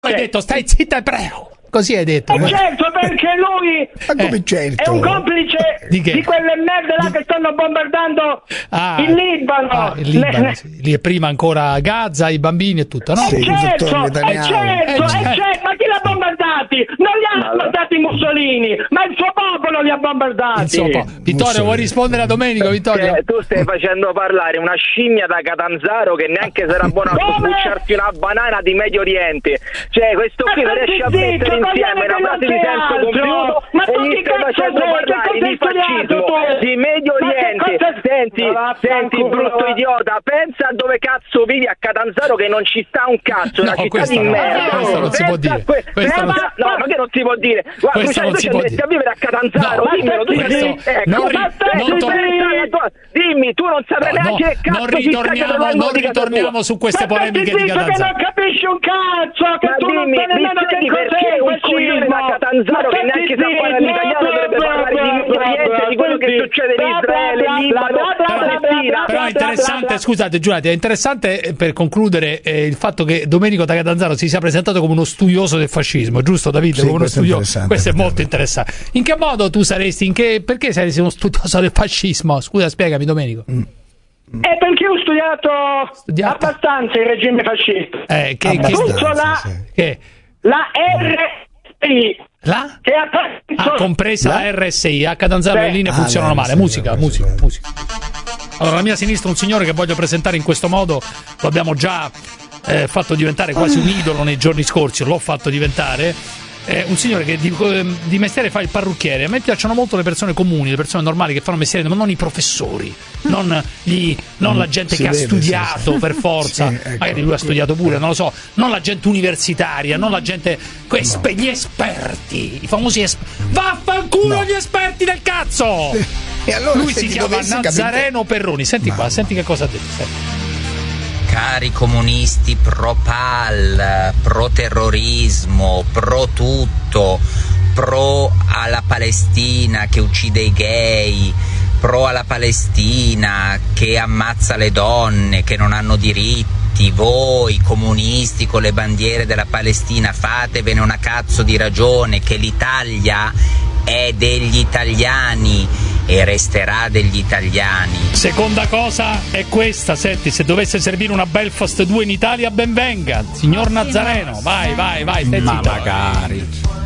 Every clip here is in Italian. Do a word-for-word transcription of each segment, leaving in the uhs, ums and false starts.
Hai detto stai zitta e prego. Così hai detto. Eh certo, perché lui eh, certo. è un complice di, di quelle merde là di... che stanno bombardando ah, il Libano. Ah, il Libano ne... sì. Lì è prima ancora Gaza, i bambini e tutto, no? Eh sì, certo, eh certo, eh certo, ma chi l'ha bombardati? Non li ha bombardati Mussolini, ma il suo popolo li ha bombardati. Po- Vittorio, vuoi rispondere a Domenico, Vittorio? Eh, tu stai facendo parlare una scimmia da Catanzaro che neanche sarà buona a sbucciarti una banana di Medio Oriente. Cioè, questo qui non riesce a mettere insieme una frase di senso compiuto e gli stai facendo parlare di fascismo, di Medio Oriente. Senti, senti, brutto idiota, pensa a dove cazzo vivi a Catanzaro che non ci sta un cazzo, una città di merda. Questo non si può dire. No, ma che non si può dire? Guarda, tu ci andresti a vivere a Catanzaro, dimmelo, tu dimmi, tu non saprai neanche che cazzo non ritorniamo, non ritorniamo su queste polemiche di Catanzaro. Ma non capisci un cazzo, che tu non sai nemmeno che cos'è un coglione da Catanzaro che neanche sa parlare l'italiano dovrebbe parlare di Medio Oriente, di quello che succede in Israele, in Libano, Palestina. Però è interessante, scusate, giurate, è interessante per concludere eh, il fatto che Domenico da Catanzaro si sia presentato come uno studioso del fascismo, giusto Davide? Sì, come uno questo, studioso. è questo è molto interessante. In che modo tu saresti, in che, perché saresti uno studioso del fascismo? Scusa, spiegami Domenico. Mm. È perché ho studiato, studiato abbastanza il regime fascista. Eh, che, che, la, sì. che? la R S I. La? Che ha ah, compresa la? la R S I. A Catanzaro sì. Le linee ah, funzionano male. Musica, musica, musica. Allora, alla mia sinistra un signore che voglio presentare in questo modo, lo abbiamo già eh, fatto diventare quasi un idolo nei giorni scorsi, l'ho fatto diventare. È un signore che di, di mestiere fa il parrucchiere. A me piacciono molto le persone comuni, le persone normali che fanno mestiere, ma non i professori, non, gli, non la gente si che vede, ha studiato sì, per forza, sì, ecco, magari lui ha studiato pure, non lo so, non la gente universitaria, non la gente, esper, gli esperti, i famosi esperti. Vaffanculo no. Gli esperti del cazzo! E allora, lui si chiama Nazareno capite... Perroni. Senti ma... qua, senti che cosa ha detto. Senti. Cari comunisti pro pal, pro terrorismo, pro tutto, pro alla Palestina che uccide i gay, pro alla Palestina che ammazza le donne, che non hanno diritti, voi comunisti con le bandiere della Palestina fatevene una cazzo di ragione che l'Italia è degli italiani e resterà degli italiani. Seconda cosa è questa, senti, se dovesse servire una Belfast due in Italia ben venga, signor Nazareno, vai vai vai, stai ma zitto. Magari.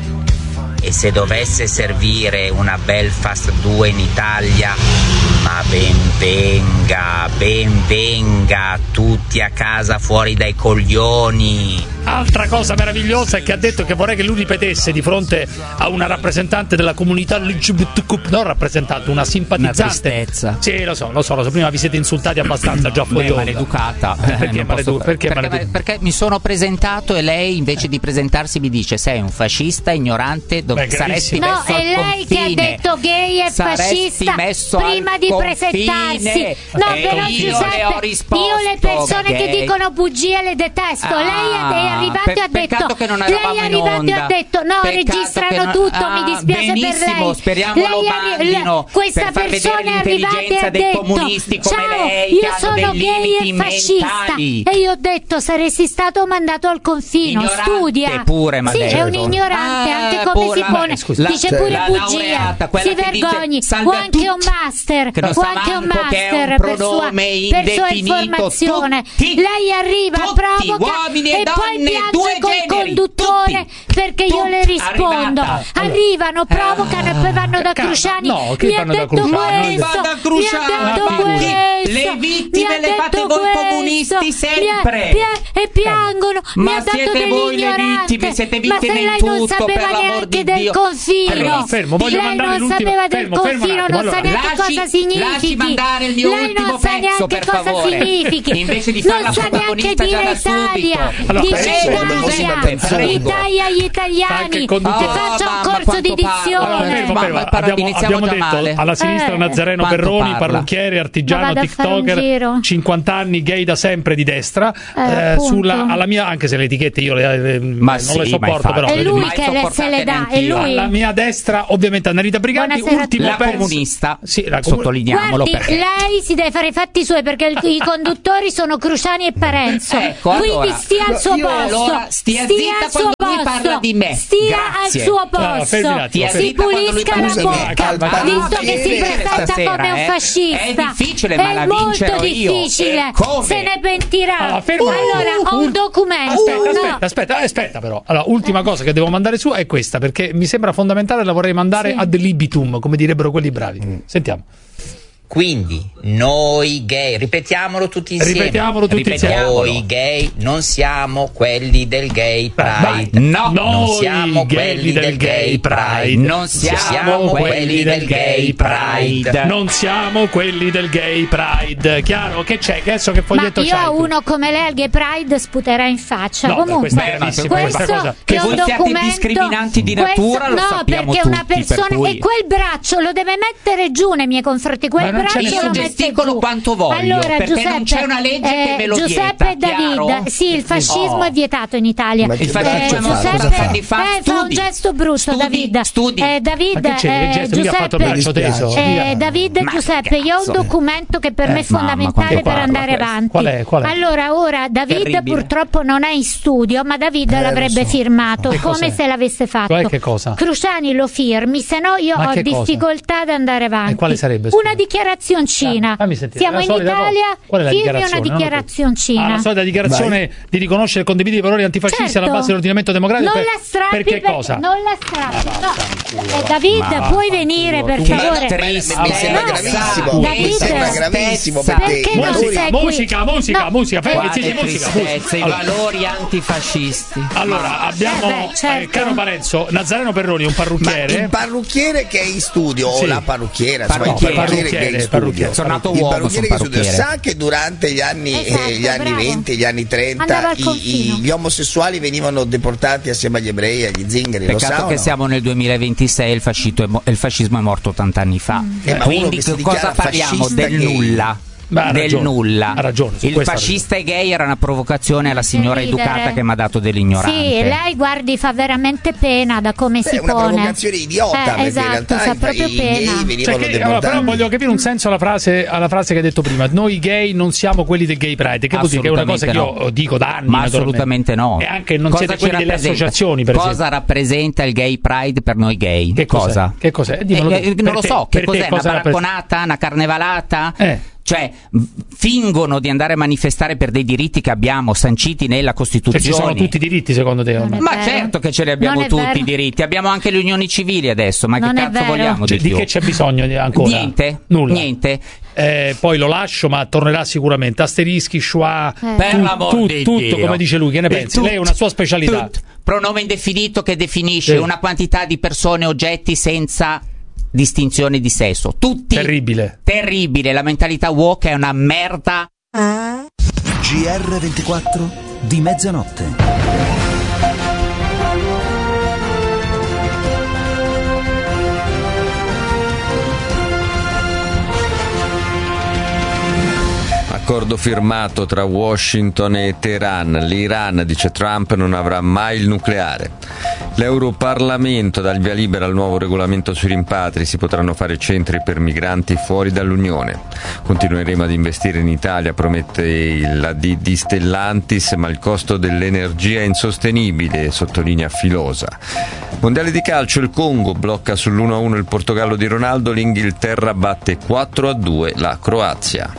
E se dovesse servire una Belfast due in Italia, ma ben venga, ben venga, tutti a casa fuori dai coglioni. Altra cosa meravigliosa è che ha detto che vorrei che lui ripetesse di fronte a una rappresentante della comunità L G B T Q, non rappresentante, una simpatizzante. Una tristezza. Sì, lo so, lo so, lo so, prima vi siete insultati abbastanza già fuori onda. Maleducata. Eh, perché, eh, maledu- posso... perché, perché, maledu- perché mi sono presentato e lei invece di presentarsi mi dice sei un fascista ignorante, dove Beh, saresti no, messo al confine. No, è lei che ha detto gay e fascista prima di presentarsi. No, e però io Giuseppe, le ho risposto, io le persone gay. che dicono bugie le detesto. Ah, lei è arrivato per, e ha detto che non lei è arrivato e ha detto no, peccato registrano non... tutto, ah, mi dispiace benissimo, per lei. speriamo lei lo bandino arri- questa per persona è arrivata e ha dei detto comunisti come ciao, lei, io che hanno sono dei gay e fascista mentali. e io ho detto saresti stato mandato al confino, ignorante studia pure, ma sì, lei, è un ignorante ah, anche come pure, si pone la, dice cioè, pure bugie, laureata, si vergogni, o anche un master o anche un master per sua, per sua informazione. Tutti, lei arriva, tutti, provoca e poi piange col generi, conduttore tutti, perché io tutti, le rispondo arrivata. Arrivano, provocano ah, e poi vanno da Cruciani. No, che mi vanno ha da detto Cruciani? questo, da Cruciani. mi ha detto Ma questo, le vittime le fate voi questo, comunisti sempre pia- e piangono, ma mi ha dato siete voi le vittime, siete vittime in tutto, non sapeva per l'amor neanche di del Dio. confino, allora, fermo, voglio lei mandare non l'ultimo sapeva del fermo, fermo confino, non sa neanche lasci, cosa significhi, lasci mandare il mio lei ultimo non sa pezzo neanche per cosa favore, significhi, invece di farla non sa neanche protagonista già dire da subito. Italia, allora, dice Italia, Italia agli italiani, che faccia un corso di dizione. Allora, fermo, fermo. Abbiamo, abbiamo detto male. alla sinistra eh, Nazareno Perroni, parla? parrucchiere, artigiano, tiktoker, ci cinquanta anni, gay da sempre, di destra, eh, eh, sulla, alla mia, anche se le etichette io le, le, ma non sì, le sopporto, però è lui le, che le, se le dà, è lui. alla mia destra ovviamente Annarita Briganti, Buonasera, ultimo la pezzo. comunista, sì, la comun- sottolineiamolo. Guardi, perché lei si deve fare i fatti suoi perché il- i conduttori sono Cruciani e Parenzo. Ecco, quindi allora, stia al suo io posto. allora stia zitta al suo quando lui posto. parla di me. Stia Grazie. al suo Allora, posto. fermi un attimo, si fermi. pulisca la Scusami, bocca, Calva, visto che si parrucchiere presenta stasera, come un eh. fascista. È difficile, ma È la molto vincerò io. difficile. E come? Se ne pentirà. Allora, fermo un attimo. Allora, ho un documento. Aspetta, no. aspetta, aspetta, aspetta però. Allora, ultima cosa che devo mandare su è questa, perché mi sembra fondamentale, la vorrei mandare Sì. ad libitum, come direbbero quelli bravi. Sentiamo. Quindi noi gay, ripetiamolo tutti insieme. Ripetiamolo tutti insieme. Noi gay non siamo quelli del gay pride. No, non noi siamo quelli del gay pride. non siamo, siamo quelli del gay pride. Non siamo quelli del gay pride. Chiaro? Che c'è? Che adesso che Ma foglietto io c'hai a tu? uno come lei al Gay Pride sputerà in faccia. No, Comunque, questa è gravissima, questo questa cosa. che è un Voi siate documento discriminanti di natura, lo no, sappiamo perché una tutti, persona per cui- e quel braccio lo deve mettere giù nei miei confronti. Quel Ma non c'è braccio nessun lo mette gesticolo giù. quanto voglio, allora, perché Giuseppe, non c'è una legge che me lo Giuseppe vieta, e David, chiaro? sì, il fascismo Oh. è vietato in Italia. Ma che Il fascismo Eh, è morto Giuseppe- tanti anni fa. Eh, fa un Studi, gesto brutto, studi, David. studi. Eh, David, Ma che c'è? Che eh, gesto? Lui ha fatto il braccio teso. Eh, Via. David, Ma Giuseppe, io ho un cazzo. documento che per Eh, me è mamma, fondamentale quanto per parla andare questo. avanti. Qual è? Qual è? Allora, ora David Terribile. purtroppo non è in studio, ma David Eh, l'avrebbe lo so. firmato Che come cos'è? se l'avesse fatto. Cioè, che cosa? Cruciani lo firmi, se no io Ma ho che cosa? difficoltà ad andare avanti. E quale sarebbe, scusa? Una dichiarazioncina. Ah, fammi sentire. Siamo La in solita cosa. Italia, Qual è la firmi dichiarazione? una Non ho capito. dichiarazioncina. Ah, la solita dichiarazione di riconoscere e condividere i valori antifascisti Certo. alla base dell'ordinamento democratico. Non per- la strappi perché perché- cosa? Non la strappi. No. Eh, David, Ma puoi vaffanculo, venire per tu. favore? Ma- Mi tristezza. sembra No. gravissimo, David- mi sembra gravissimo perché, Perché i non valori- sei Musica, qui? musica, musica, No. musica, fermi, Quale sì, sì, musica, tristezza, musica. i Allora, valori antifascisti. allora, abbiamo, Eh beh, certo. eh, caro Parenzo, Nazareno Perroni, un Ma parrucchiere. il parrucchiere che è in studio Sì. o la parrucchiera, insomma, il Parrucchiere, parrucchiere che è in parrucchiere, studio, parrucchiere. Sono nato il uomo, parrucchiere sono che è in studio parrucchiere. sa che durante gli anni, Esatto, eh, gli anni bravo. venti, gli anni trenta Andava al i- confino. i- gli omosessuali venivano deportati assieme agli ebrei, agli zingari, lo Peccato sa o che no? siamo nel duemilaventisei e il, fascito è mo- il fascismo è morto ottanta anni fa. Eh, ma uno Quindi che si che cosa dichiara parliamo? fascista Del gay. nulla. Ma ha del ragione, nulla. ha ragione, su Il questo ha fascista e gay era una provocazione alla signora ridere. educata che mi ha dato dell'ignorante. Sì, lei guardi fa veramente pena da come Beh, si è una pone. provocazione idiota, Eh, perché esatto, in realtà fa i- proprio i pena. gay Cioè venivano che- allora, deportati. però voglio capire un senso alla frase, alla frase che hai detto prima. Noi gay non siamo quelli del gay pride. Che vuol dire? Che è una cosa che io Assolutamente no. dico da anni. Ma naturalmente. assolutamente no. E anche non Cosa siete ci quelli delle rappresenta? associazioni, per Cosa esempio. rappresenta il gay pride per noi gay? Che cos'è? Cosa? Che cos'è? Dimmelo Eh, tu. eh, Per non lo te- so, che per te cos'è? cosa Una rappresenta? baracconata? Una carnevalata? Eh. Cioè, v- fingono di andare a manifestare per dei diritti che abbiamo sanciti nella Cioè, Costituzione. ci sono tutti i diritti secondo te? o Non no? è Ma vero. certo che ce li abbiamo Non è tutti vero. i diritti, abbiamo anche le unioni civili adesso, ma Non che è cazzo vero. vogliamo Cioè, di di più? che c'è bisogno di- ancora? Niente, Nulla. niente. Eh, poi lo lascio, ma tornerà sicuramente. Asterischi, schwa, Eh. Per tu- l'amor tu- di tutto Dio. come dice lui. Che ne Il pensi? tut- Lei è una sua specialità. tut, pronome indefinito che definisce Sì. una quantità di persone, oggetti senza distinzione di sesso. Tutti. Terribile. Terribile, la mentalità woke è una merda. G R ventiquattro di mezzanotte. Accordo firmato tra Washington e Teheran. L'Iran, dice Trump, non avrà mai il nucleare. L'Europarlamento dà il via libera al nuovo regolamento sui rimpatri. Si potranno fare centri per migranti fuori dall'Unione. Continueremo ad investire in Italia, promette la D di Stellantis, ma il costo dell'energia è insostenibile, sottolinea Filosa. Mondiale di calcio, il Congo blocca sull'uno a uno il Portogallo di Ronaldo, l'Inghilterra batte quattro a due la Croazia.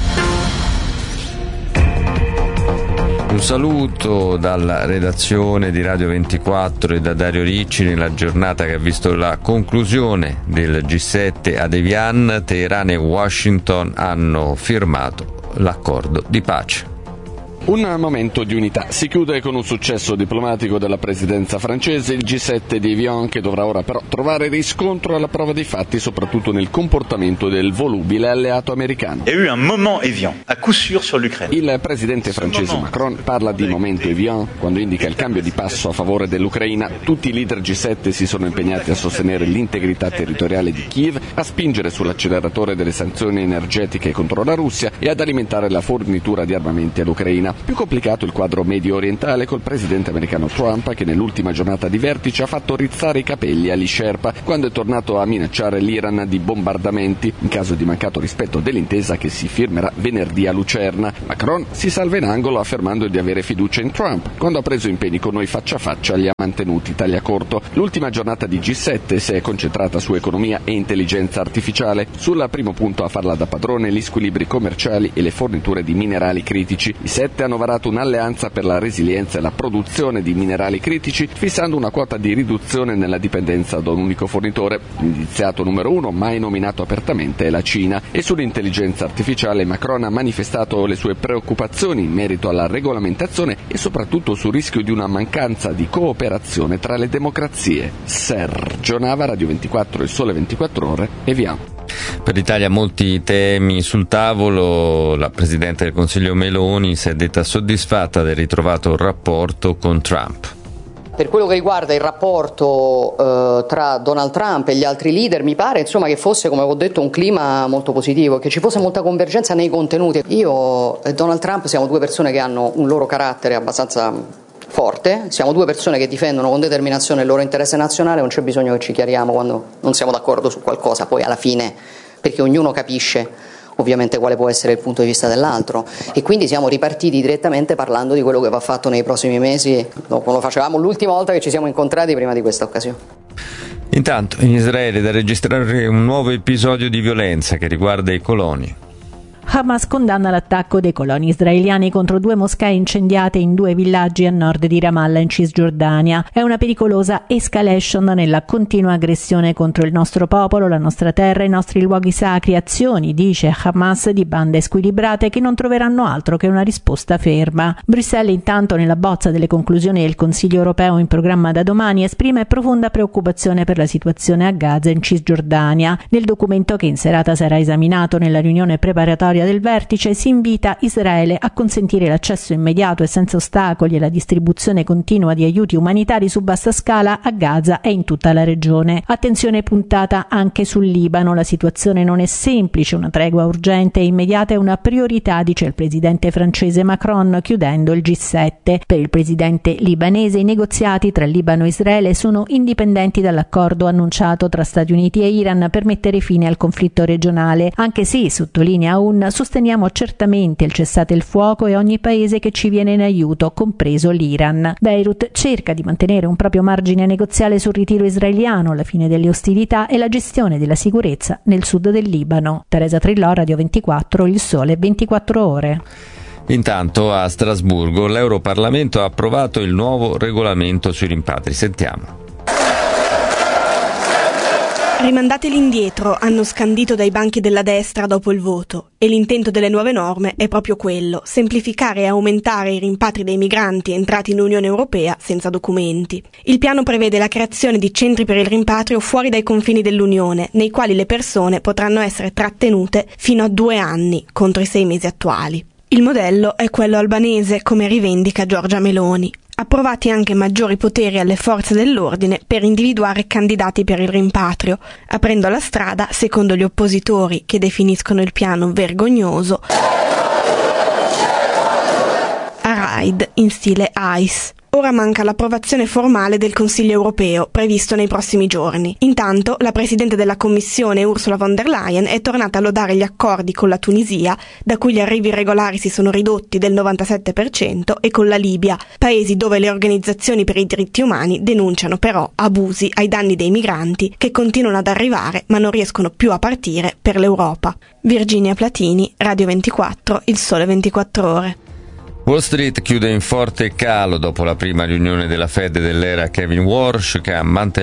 Un saluto dalla redazione di Radio ventiquattro e da Dario Ricci nella giornata che ha visto la conclusione del G sette ad Evian. Teheran e Washington hanno firmato l'accordo di pace. Un momento di unità. Si chiude con un successo diplomatico della presidenza francese, il G sette di Evian, che dovrà ora però trovare riscontro alla prova dei fatti, soprattutto nel comportamento del volubile alleato americano. Il presidente francese Macron parla di momento Evian quando indica il cambio di passo a favore dell'Ucraina. Tutti i leader G sette si sono impegnati a sostenere l'integrità territoriale di Kiev, a spingere sull'acceleratore delle sanzioni energetiche contro la Russia e ad alimentare la fornitura di armamenti all'Ucraina. Più complicato il quadro medio orientale col presidente americano Trump, che nell'ultima giornata di vertice ha fatto rizzare i capelli agli Sherpa quando è tornato a minacciare l'Iran di bombardamenti in caso di mancato rispetto dell'intesa che si firmerà venerdì a Lucerna. Macron si salva in angolo affermando di avere fiducia in Trump. Quando ha preso impegni con noi faccia a faccia li ha mantenuti, taglia corto. L'ultima giornata di G sette si è concentrata su economia e intelligenza artificiale. Sul primo punto a farla da padrone gli squilibri commerciali e le forniture di minerali critici. I sette hanno varato un'alleanza per la resilienza e la produzione di minerali critici, fissando una quota di riduzione nella dipendenza da un unico fornitore. L'indiziato numero uno, mai nominato apertamente, è la Cina. E sull'intelligenza artificiale Macron ha manifestato le sue preoccupazioni in merito alla regolamentazione e soprattutto sul rischio di una mancanza di cooperazione tra le democrazie. Sergio Nava, Radio ventiquattro, Il Sole ventiquattro Ore, Evian. Per l'Italia molti temi sul tavolo. La Presidente del Consiglio Meloni si è detta soddisfatta del ritrovato rapporto con Trump. Per quello che riguarda il rapporto eh, tra Donald Trump e gli altri leader, mi pare insomma che fosse, come ho detto, un clima molto positivo, che ci fosse molta convergenza nei contenuti. Io e Donald Trump siamo due persone che hanno un loro carattere abbastanza forte, siamo due persone che difendono con determinazione il loro interesse nazionale, non c'è bisogno che ci chiariamo quando non siamo d'accordo su qualcosa, poi alla fine, perché ognuno capisce ovviamente quale può essere il punto di vista dell'altro, e quindi siamo ripartiti direttamente parlando di quello che va fatto nei prossimi mesi, come lo facevamo l'ultima volta che ci siamo incontrati prima di questa occasione. Intanto in Israele è da registrare un nuovo episodio di violenza che riguarda i coloni. Hamas condanna l'attacco dei coloni israeliani contro due moschee incendiate in due villaggi a nord di Ramallah in Cisgiordania. È una pericolosa escalation nella continua aggressione contro il nostro popolo, la nostra terra, i nostri luoghi sacri, azioni, dice Hamas, di bande squilibrate che non troveranno altro che una risposta ferma. Bruxelles intanto, nella bozza delle conclusioni del Consiglio europeo in programma da domani, esprime profonda preoccupazione per la situazione a Gaza in Cisgiordania. Nel documento, che in serata sarà esaminato nella riunione preparatoria del vertice, si invita Israele a consentire l'accesso immediato e senza ostacoli e la distribuzione continua di aiuti umanitari su vasta scala a Gaza e in tutta la regione. Attenzione puntata anche sul Libano. La situazione non è semplice, una tregua urgente e immediata è una priorità, dice il presidente francese Macron chiudendo il G sette. Per il presidente libanese i negoziati tra Libano e Israele sono indipendenti dall'accordo annunciato tra Stati Uniti e Iran per mettere fine al conflitto regionale, anche se, sottolinea un sosteniamo certamente il cessate il fuoco e ogni paese che ci viene in aiuto, compreso l'Iran. Beirut cerca di mantenere un proprio margine negoziale sul ritiro israeliano, la fine delle ostilità e la gestione della sicurezza nel sud del Libano. Teresa Trillò, Radio ventiquattro, Il Sole ventiquattro Ore. Intanto a Strasburgo l'Europarlamento ha approvato il nuovo regolamento sui rimpatri. Sentiamo. Rimandateli indietro, hanno scandito dai banchi della destra dopo il voto, e l'intento delle nuove norme è proprio quello, semplificare e aumentare i rimpatri dei migranti entrati in Unione Europea senza documenti. Il piano prevede la creazione di centri per il rimpatrio fuori dai confini dell'Unione, nei quali le persone potranno essere trattenute fino a due anni, contro i sei mesi attuali. Il modello è quello albanese, come rivendica Giorgia Meloni. Approvati anche maggiori poteri alle forze dell'ordine per individuare candidati per il rimpatrio, aprendo la strada, secondo gli oppositori che definiscono il piano vergognoso, a raid in stile ICE. Ora manca l'approvazione formale del Consiglio europeo, previsto nei prossimi giorni. Intanto, la Presidente della Commissione, Ursula von der Leyen, è tornata a lodare gli accordi con la Tunisia, da cui gli arrivi irregolari si sono ridotti del novantasette per cento, e con la Libia, paesi dove le organizzazioni per i diritti umani denunciano però abusi ai danni dei migranti che continuano ad arrivare ma non riescono più a partire per l'Europa. Virginia Platini, Radio ventiquattro, Il Sole ventiquattro Ore. Wall Street chiude in forte calo dopo la prima riunione della Fed dell'era Kevin Warsh, che ha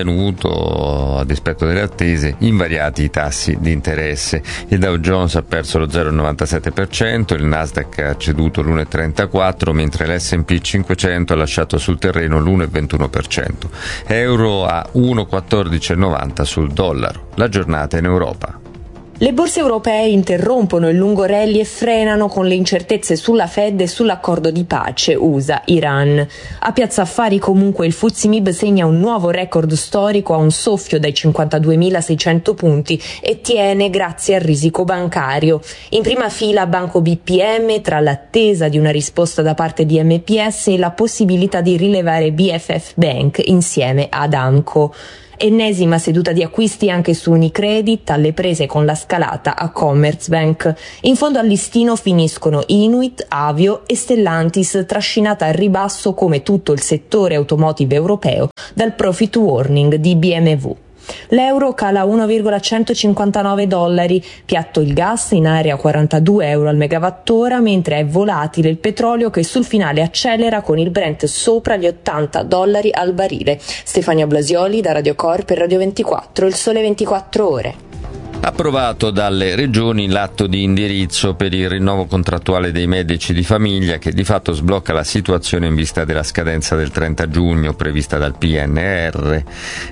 mantenuto, a dispetto delle attese, invariati i tassi di interesse. Il Dow Jones ha perso lo zero virgola novantasette per cento, il Nasdaq ha ceduto l'uno virgola trentaquattro per cento, mentre l'S and P cinquecento ha lasciato sul terreno l'uno virgola ventuno per cento. Euro a uno virgola quattordici novanta sul dollaro. La giornata in Europa. Le borse europee interrompono il lungo rally e frenano con le incertezze sulla Fed e sull'accordo di pace U S A-Iran. A Piazza Affari comunque il F T S E M I B segna un nuovo record storico a un soffio dai cinquantaduemilaseicento punti e tiene grazie al risico bancario. In prima fila Banco B P M, tra l'attesa di una risposta da parte di M P S e la possibilità di rilevare B F F Bank insieme ad Amco. Ennesima seduta di acquisti anche su Unicredit, alle prese con la scalata a Commerzbank. In fondo al listino finiscono Inuit, Avio e Stellantis, trascinata al ribasso come tutto il settore automotive europeo dal profit warning di B M W. L'euro cala uno virgola centocinquantanove dollari, piatto il gas in area quarantadue euro al megawattora, mentre è volatile il petrolio che sul finale accelera con il Brent sopra gli ottanta dollari al barile. Stefania Blasioli da Radio Cor per Radio ventiquattro, il Sole ventiquattro Ore. Approvato dalle regioni l'atto di indirizzo per il rinnovo contrattuale dei medici di famiglia, che di fatto sblocca la situazione in vista della scadenza del trenta giugno prevista dal P N R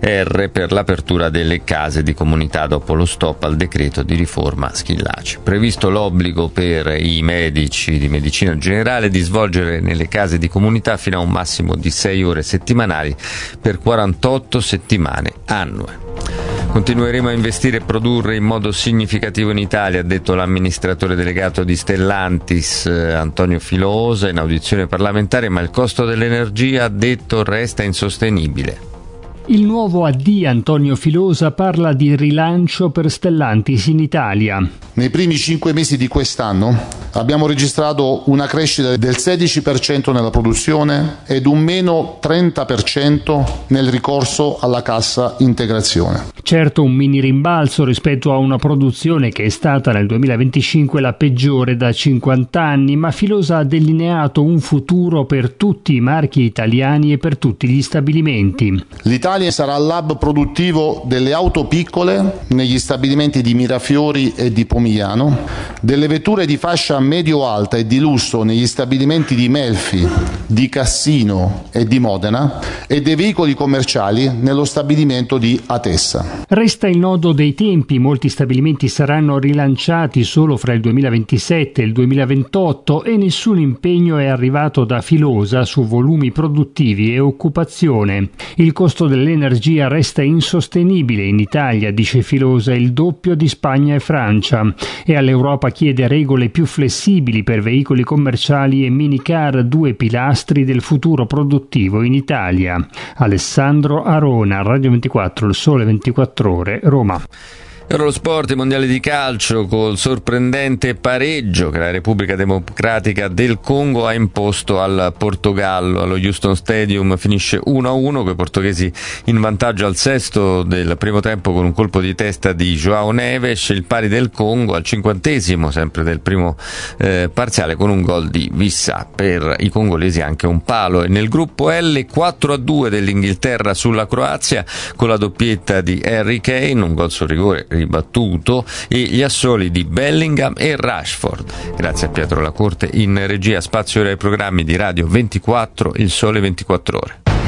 R per l'apertura delle case di comunità dopo lo stop al decreto di riforma Schillaci. Previsto l'obbligo per i medici di medicina generale di svolgere nelle case di comunità fino a un massimo di sei ore settimanali per quarantotto settimane annue. Continueremo a investire e produrre in modo significativo in Italia, ha detto l'amministratore delegato di Stellantis Antonio Filosa in audizione parlamentare, ma il costo dell'energia, ha detto, resta insostenibile. Il nuovo A D Antonio Filosa parla di rilancio per Stellantis in Italia. Nei primi cinque mesi di quest'anno abbiamo registrato una crescita del sedici per cento nella produzione ed un meno trenta per cento nel ricorso alla cassa integrazione. Certo, un mini rimbalzo rispetto a una produzione che è stata nel duemilaventicinque la peggiore da cinquanta anni, ma Filosa ha delineato un futuro per tutti i marchi italiani e per tutti gli stabilimenti. L'Italia sarà l'hub produttivo delle auto piccole negli stabilimenti di Mirafiori e di Pomigliano, delle vetture di fascia medio-alta e di lusso negli stabilimenti di Melfi, di Cassino e di Modena e dei veicoli commerciali nello stabilimento di Atessa. Resta il nodo dei tempi, molti stabilimenti saranno rilanciati solo fra il duemilaventisette e il duemilaventotto e nessun impegno è arrivato da Filosa su volumi produttivi e occupazione. Il costo dell'energia resta insostenibile in Italia, dice Filosa, il doppio di Spagna e Francia, e all'Europa chiede regole più flessibili per veicoli commerciali e minicar, due pilastri del futuro produttivo in Italia. Alessandro Arona, Radio ventiquattro, il Sole ventiquattro Ore, Roma. Ora lo sport, i mondiali di calcio, col sorprendente pareggio che la Repubblica Democratica del Congo ha imposto al Portogallo. Allo Houston Stadium finisce uno a uno, con i portoghesi in vantaggio al sesto del primo tempo con un colpo di testa di João Neves, il pari del Congo al cinquantesimo, sempre del primo eh, parziale, con un gol di Wissa. Per i congolesi anche un palo. E nel gruppo L quattro a due dell'Inghilterra sulla Croazia, con la doppietta di Harry Kane, un gol su rigore ribattuto, e gli assoli di Bellingham e Rashford. Grazie a Pietro Lacorte in regia. Spazio ai programmi di Radio ventiquattro, il Sole ventiquattro Ore.